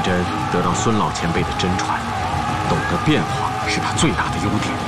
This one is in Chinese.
真得到孙老前辈的真传，懂得变化是他最大的优点。